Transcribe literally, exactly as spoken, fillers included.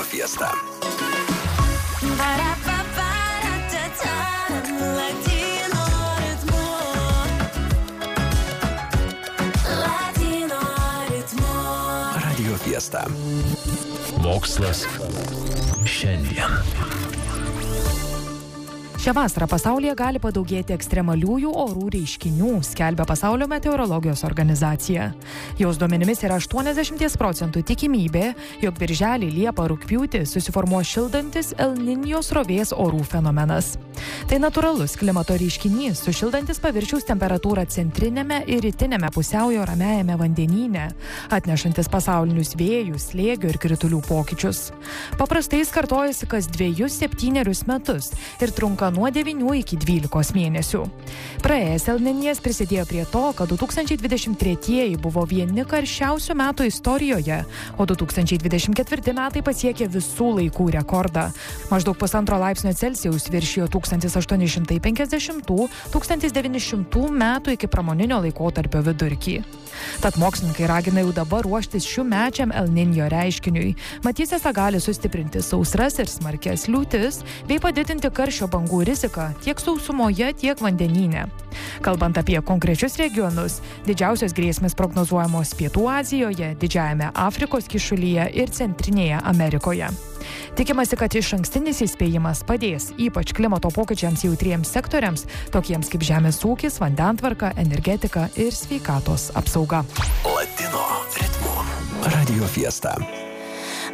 Fiesta. Radio Fiesta. Mokslas šiandien. Šią vasarą pasaulyje gali padaugėti ekstremaliųjų orų reiškinių, skelbia Pasaulio meteorologijos organizacija. Jos duomenimis yra aštuoniasdešimt procentų tikimybė, jog birželį, liepą, rugpjūtį susiformuos šildantis El Niño srovės orų fenomenas. Tai natūralus klimato reiškinys, sušildantis paviršiaus temperatūrą centrinėme ir rytinėme pusiaujo ramiajame vandenyne, atnešantis pasaulinius vėjus, slėgio ir kritulių pokyčius. Paprastai jis kartojasi kas dviejus septynerius metus ir trunka nuo devynių iki dvylikos mėnesių. Praėjęs El Niñas prisidėjo prie to, kad du tūkstančiai dvidešimt tretieji buvo vieni karščiausių metų istorijoje, o du tūkstančiai dvidešimt ketvirti metai pasiekė visų laikų rekordą. Maždaug pusantro laipsnio Celsijaus viršijo tūkstantis aštuoni šimtai penkiasdešimtų - tūkstantis devyni šimtų metų iki pramoninio laikotarpio vidurkį. Tad mokslininkai ragina jau dabar ruoštis šiųmečiam El Niño reiškiniui. Mat, jis esą gali sustiprinti sausras ir smarkias liūtis, bei padidinti karščio bangų riziką tiek sausumoje, tiek vandenyne. Kalbant apie konkrečius regionus, didžiausios grėsmės prognozuojamos Pietų Azijoje, Didžiajame Afrikos kyšulyje ir Centrinėje Amerikoje. Tikimasi, kad išankstinis įspėjimas padės ypač klimato pokyčiams jautriems sektoriams, tokiems kaip žemės ūkis, vandentvarka, energetika ir sveikatos apsauga. Latino ritmu. Radio Fiesta.